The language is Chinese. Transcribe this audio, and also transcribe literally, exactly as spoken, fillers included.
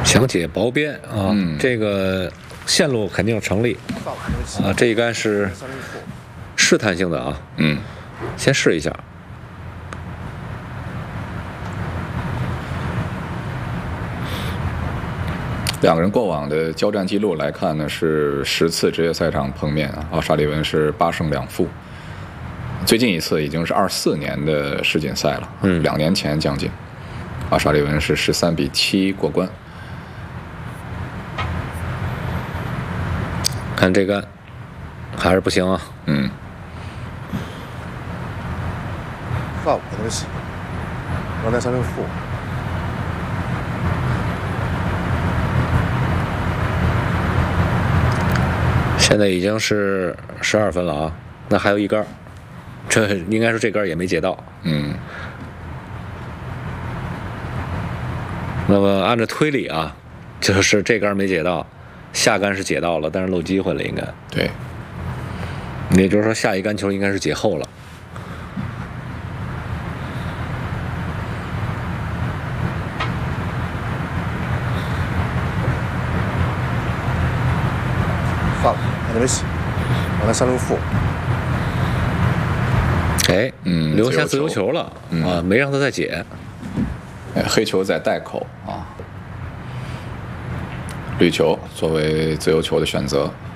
想解薄边啊， 嗯这个线路肯定成立啊。这一杆是试探性的啊， 嗯， 先试一下。 两个人过往的交战记录来看呢，是十次职业赛场碰面啊，奥沙利文是八胜两负。最近一次已经是二四年的世锦赛了， 嗯， 两年前将近，奥沙利文是十三比七过关。 看这杆还是不行啊， 嗯， 发五可能是刚才三胜负。 现在已经是十二分了啊，那还有一杆，这应该说这杆也没解到。 嗯， 那么按照推理啊，就是这杆没解到，下杆是解到了，但是漏机会了，应该。 对， 也就是说下一杆球应该是解后了。 发了，还没洗，刚才三胜负。 哎， 嗯留下自由球了、 嗯、 啊，没让他再解。 哎，黑球在袋口啊，绿球作为自由球的选择。